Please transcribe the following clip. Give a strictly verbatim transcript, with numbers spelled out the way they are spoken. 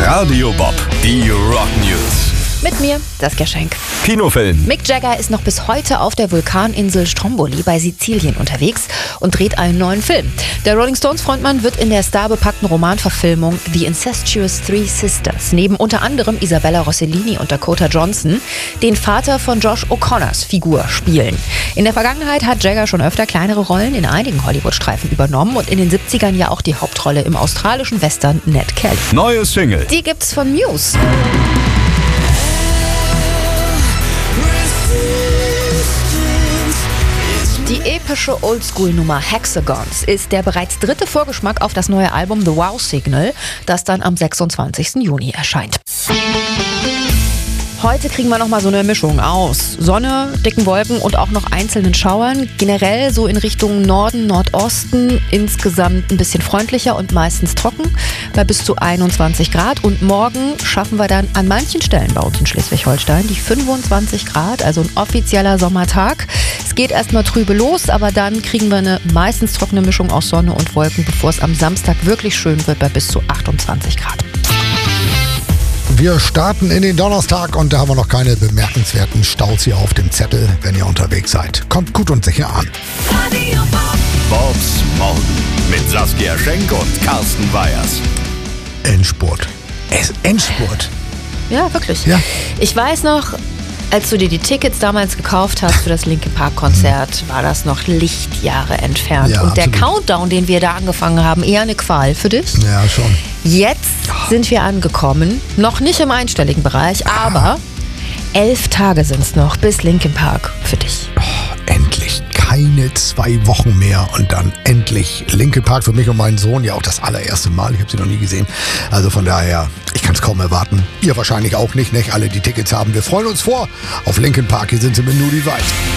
Radio Bob, die Rock News. Mit mir, Saskia Schenk. Kinofilm. Mick Jagger ist noch bis heute auf der Vulkaninsel Stromboli bei Sizilien unterwegs und dreht einen neuen Film. Der Rolling Stones Frontmann wird in der starbepackten Romanverfilmung The Incestuous Three Sisters neben unter anderem Isabella Rossellini und Dakota Johnson den Vater von Josh O'Connors Figur spielen. In der Vergangenheit hat Jagger schon öfter kleinere Rollen in einigen Hollywood-Streifen übernommen und in den siebzigern ja auch die Hauptrolle im australischen Western Ned Kelly. Neue Single. Die gibt's von Muse. Die epische Oldschool-Nummer Hexagons ist der bereits dritte Vorgeschmack auf das neue Album The Wow Signal, das dann am sechsundzwanzigsten Juni erscheint. Heute kriegen wir nochmal so eine Mischung aus Sonne, dicken Wolken und auch noch einzelnen Schauern. Generell so in Richtung Norden, Nordosten, insgesamt ein bisschen freundlicher und meistens trocken bei bis zu einundzwanzig Grad. Und morgen schaffen wir dann an manchen Stellen bei uns in Schleswig-Holstein die fünfundzwanzig Grad, also ein offizieller Sommertag. Es geht erstmal trübe los, aber dann kriegen wir eine meistens trockene Mischung aus Sonne und Wolken, bevor es am Samstag wirklich schön wird bei bis zu achtundzwanzig Grad. Wir starten in den Donnerstag und da haben wir noch keine bemerkenswerten Staus hier auf dem Zettel, wenn ihr unterwegs seid. Kommt gut und sicher an. Bobs Morgen mit Saskia Schenk und Carsten Weyers. Endspurt. Es ist Endspurt. Ja, wirklich. Ja. Ich weiß noch, als du dir die Tickets damals gekauft hast für das Linkin Park Konzert, war das noch Lichtjahre entfernt. Ja, und der absolut. Countdown, den wir da angefangen haben, eher eine Qual für dich. Ja, schon. Jetzt sind wir angekommen, noch nicht im einstelligen Bereich, aber elf Tage sind es noch bis Linkin Park für dich. Oh, endlich. Keine zwei Wochen mehr und dann endlich Linkin Park für mich und meinen Sohn. Ja, auch das allererste Mal. Ich habe sie noch nie gesehen. Also von daher, ich kann es kaum erwarten. Ihr wahrscheinlich auch nicht, nicht? Alle, die Tickets haben. Wir freuen uns vor auf Linkin Park. Hier sind sie mit Nudi Weit.